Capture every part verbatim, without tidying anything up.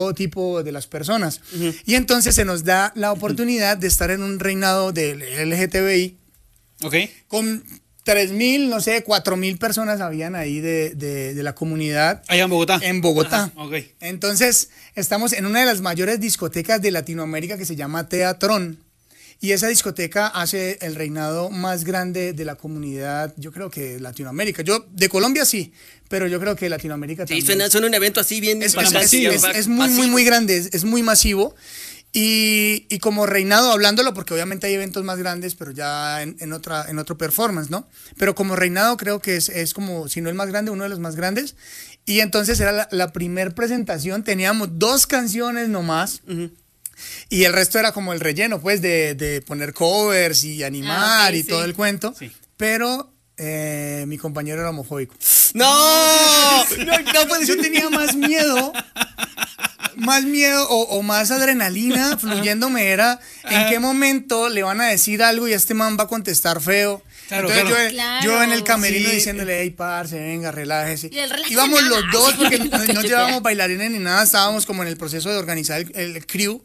todo tipo de las personas. Uh-huh. Y entonces se nos da la oportunidad de estar en un reinado del L G T B I. Okay. Con tres mil, no sé, cuatro mil personas habían ahí de, de, de la comunidad. Allá en Bogotá. En Bogotá. Ajá, okay. Entonces, estamos en una de las mayores discotecas de Latinoamérica que se llama Teatrón. Y esa discoteca hace el reinado más grande de la comunidad, yo creo que de Latinoamérica. Yo, de Colombia sí, pero yo creo que Latinoamérica sí, también. Sí, son un evento así bien... Es, es, es, es, es muy, muy, muy grande, es, es muy masivo. Y, y como reinado, hablándolo, porque obviamente hay eventos más grandes, pero ya en, en, otra, en otro performance, ¿no? Pero como reinado creo que es, es como, si no el más grande, uno de los más grandes. Y entonces era la, la primer presentación, teníamos dos canciones nomás. Uh-huh. Y el resto era como el relleno, pues, de, de poner covers y animar ah, okay, y sí. todo el cuento. Sí. Pero eh, mi compañero era homofóbico. ¡No! no, no pues, yo tenía más miedo, más miedo o, o más adrenalina fluyéndome era en qué momento le van a decir algo y este man va a contestar feo. Claro, Entonces claro. Yo, claro, yo en el camerino sí. diciéndole, hey, parce, venga, relájese. Y el íbamos los dos, porque no, no llevábamos bailarines ni nada, estábamos como en el proceso de organizar el, el crew.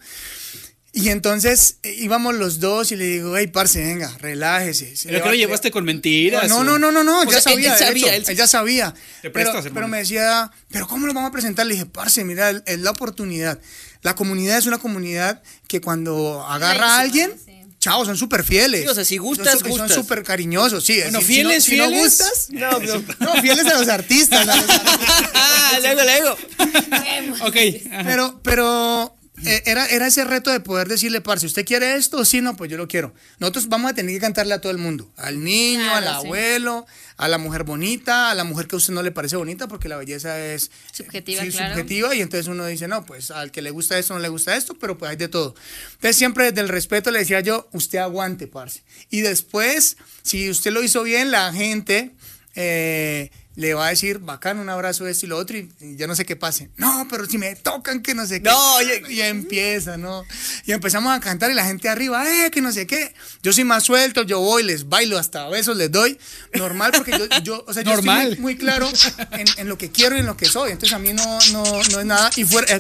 Y entonces íbamos los dos y le digo, hey, parce, venga, relájese. Pero que lo llevaste con mentiras. No, no, no, no, no, ya sea, sabía, él, él sabía, hecho, él, él ya sabía. Te prestas, pero, pero me decía, pero ¿cómo lo vamos a presentar? Le dije, parce, mira, es la oportunidad. La comunidad es una comunidad que cuando agarra a alguien... Sí. Chao, son súper fieles. Sí, o sea, si gustas, son, gustas. Son súper cariñosos, sí. Bueno, si, fieles, si no, fieles. Si no gustas, no, no, no, fieles a los artistas. A los artistas. luego, luego. Ok. Pero, pero eh, era, era ese reto de poder decirle, parce, ¿usted quiere esto? Sí, no, pues yo lo quiero. Nosotros vamos a tener que cantarle a todo el mundo. Al niño, claro, al sí. abuelo, a la mujer bonita, a la mujer que a usted no le parece bonita, porque la belleza es subjetiva, sí, claro. subjetiva, y entonces uno dice, no, pues al que le gusta esto no le gusta esto, pero pues hay de todo. Entonces siempre desde el respeto le decía yo, usted aguante, parce. Y después, si usted lo hizo bien, la gente eh, le va a decir, bacán, un abrazo, esto y lo otro, y, y ya no sé qué pase. No, pero si me tocan, que no sé qué. No, y, y empieza, ¿no? Y empezamos a cantar y la gente arriba, eh, que no sé qué. Yo soy más suelto, yo voy, les bailo, hasta besos les doy. Normal, porque yo, yo o sea, yo Normal. estoy muy, muy claro en, en lo que quiero y en lo que soy. Entonces a mí no, no, no es nada. Y fuera, eh,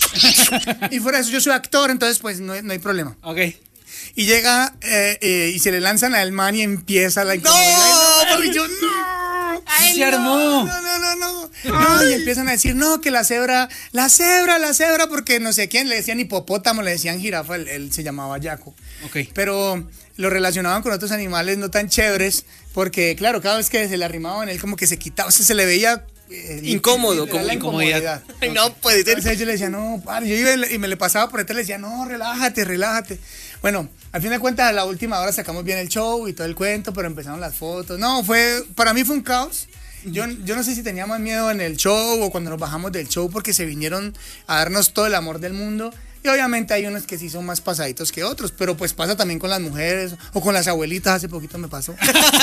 y fuera de eso, yo soy actor, entonces pues no, no hay problema. Ok. Y llega eh, eh, y se le lanzan al man y empieza la incomodidad. ¡No! Y yo, no. Ay, se armó. No, no, no, no. no. Y empiezan a decir, no, que la cebra, la cebra, la cebra, porque no sé quién, le decían hipopótamo, le decían jirafa, él, él se llamaba Yaco. Okay. Pero lo relacionaban con otros animales no tan chéveres, porque claro, cada vez que se le arrimaban, él como que se quitaba, o sea, se le veía... Eh, incómodo, como la incomodidad. Ay, no puede ser. Entonces yo le decía, no, padre, yo iba y me le pasaba por detrás, le decía, no, relájate, relájate. Bueno, al fin de cuentas, a la última hora sacamos bien el show y todo el cuento, pero empezaron las fotos. No, fue, para mí fue un caos. Yo, yo no sé si tenía más miedo en el show o cuando nos bajamos del show porque se vinieron a darnos todo el amor del mundo. Y obviamente hay unos que sí son más pasaditos que otros, pero pues pasa también con las mujeres o con las abuelitas, hace poquito me pasó.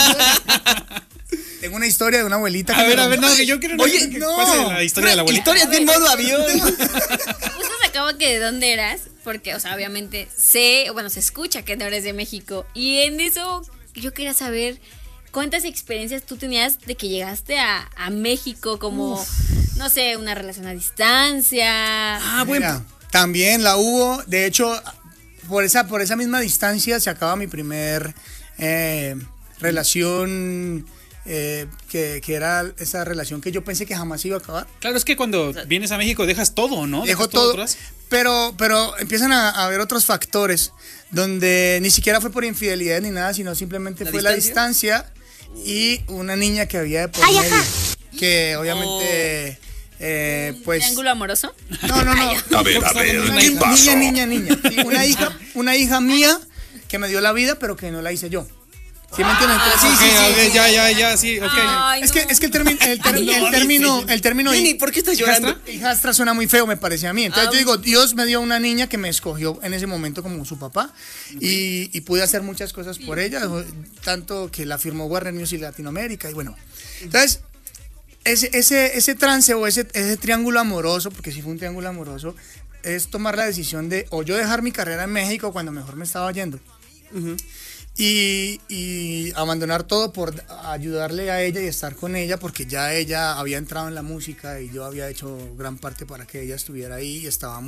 Tengo una historia de una abuelita. A ver, a ver, no, que yo quiero Oye, que no, pase la historia de la abuelita. Historias de modo avión. Justo sacaba que de dónde eras, porque, o sea, obviamente sé, bueno, se escucha que no eres de México. Y en eso yo quería saber cuántas experiencias tú tenías de que llegaste a, a México, como, Uf. no sé, una relación a distancia. Ah, bueno. Mira, también la hubo. De hecho, por esa, por esa misma distancia se acaba mi primer eh, relación. Eh, que, que era esa relación que yo pensé que jamás iba a acabar. Claro, es que cuando vienes a México dejas todo, ¿no? Dejo dejas todo, todo pero, pero empiezan a, a haber otros factores donde ni siquiera fue por infidelidad ni nada, sino simplemente ¿La fue distancia? la distancia y una niña que había de por Ay, medio, ajá. que obviamente... Oh. Eh, pues, ¿Triángulo amoroso? No, no, no. A ver, a ver, una ¿qué pasó? Niña, niña, niña. Sí, una hija, una hija mía que me dio la vida, pero que no la hice yo. ¿Sí me entienden? Sí, sí, sí, okay, sí, ya, ya, ya, sí, ok. Ay, es, no. que, es que el, termi el, ter no, el término, el término Nini, ¿por qué estás llorando? Hijastra suena muy feo, me parece a mí. Entonces ah, yo digo, Dios me dio una niña que me escogió en ese momento como su papá okay. y, y pude hacer muchas cosas por ella, tanto que la firmó Warner Music Latinoamérica y bueno. Entonces, ese, ese, ese trance o ese, ese triángulo amoroso, porque sí fue un triángulo amoroso, es tomar la decisión de o yo dejar mi carrera en México cuando mejor me estaba yendo. Uh-huh. Y, y abandonar todo por ayudarle a ella y estar con ella porque ya ella había entrado en la música y yo había hecho gran parte para que ella estuviera ahí y estaba